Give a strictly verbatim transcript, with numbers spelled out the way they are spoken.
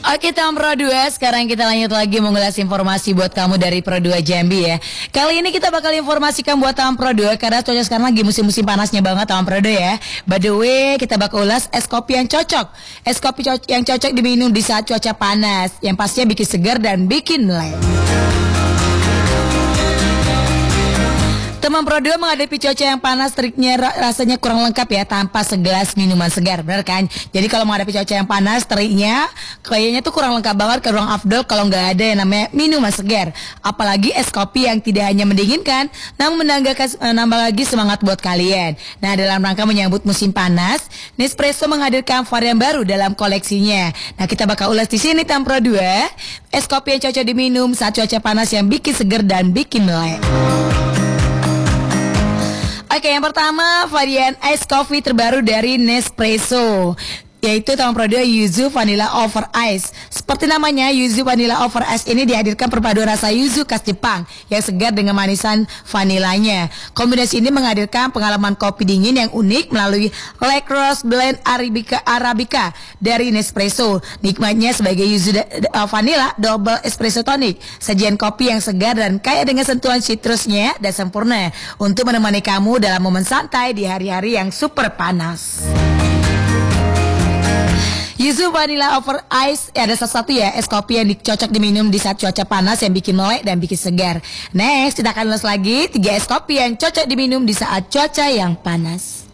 Oke, Tam Pro dua, sekarang kita lanjut lagi mengulas informasi buat kamu dari Pro dua Jambi ya. Kali ini kita bakal informasikan buat Tam Pro dua karena cuaca sekarang lagi musim-musim panasnya banget Tam Pro dua ya. By the way, kita bakal ulas es kopi yang cocok. Es kopi co- yang cocok diminum di saat cuaca panas, yang pastinya bikin segar dan bikin melek. Teman Pro dua menghadapi cuaca yang panas, triknya rasanya kurang lengkap ya tanpa segelas minuman segar, benar kan? Jadi kalau menghadapi cuaca yang panas, triknya kayaknya tuh kurang lengkap banget, kurang afdol kalau nggak ada yang namanya minuman segar. Apalagi es kopi yang tidak hanya mendinginkan, namun menambahkan nambah lagi semangat buat kalian. Nah, dalam rangka menyambut musim panas, Nespresso menghadirkan varian baru dalam koleksinya. Nah, kita bakal ulas di sini Tam Pro dua, es kopi yang cocok diminum saat cuaca panas yang bikin segar dan bikin melek. Oke, yang pertama varian ice coffee terbaru dari Nespresso, yaitu Tam Pro dua Yuzu Vanilla Over Ice. Seperti namanya, Yuzu Vanilla Over Ice ini dihadirkan perpaduan rasa yuzu khas Jepang yang segar dengan manisan vanilanya. Kombinasi ini menghadirkan pengalaman kopi dingin yang unik melalui Black Rose Blend Arabica, Arabica dari Nespresso. Nikmatnya sebagai yuzu uh, vanilla double espresso tonic. Sajian kopi yang segar dan kaya dengan sentuhan citrusnya dan sempurna untuk menemani kamu dalam momen santai di hari-hari yang super panas. Yuzu Vanilla Over Ice eh, ada satu-satu ya es kopi yang cocok diminum di saat cuaca panas yang bikin melek dan bikin segar. Next, kita akan ulas lagi tiga es kopi yang cocok diminum di saat cuaca yang panas.